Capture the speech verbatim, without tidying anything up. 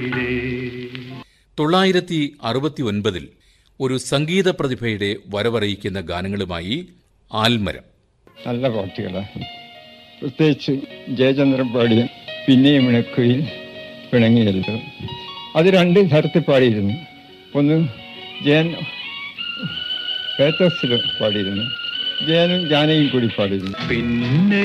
തൊള്ളായിരത്തി അറുപത്തി ഒൻപതിൽ ഒരു സംഗീത പ്രതിഭയുടെ വരവറിയിക്കുന്ന ഗാനങ്ങളുമായി ആൽമരം. നല്ല പാട്ടുകളാണ്. പ്രത്യേകിച്ച് ജയചന്ദ്രൻ പാടിയ പിന്നെയും ഇണക്കുയിൽ പിണങ്ങിയല്ലോ, അത് രണ്ട് തരത്തിൽ പാടിയിരുന്നു. ഒന്ന് ജയൻ പേത്തസിൽ പാടിയിരുന്നു, ജയനും ജാനയും കൂടി പാടിയിരുന്നു. പിന്നെ